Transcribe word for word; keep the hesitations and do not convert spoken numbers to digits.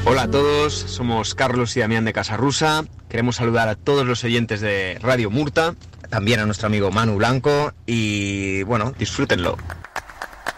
Hola a todos, somos Carlos y Damián de Casarrusa. Queremos saludar a todos los oyentes de Radio Murta, también a nuestro amigo Manu Blanco y bueno, disfrútenlo.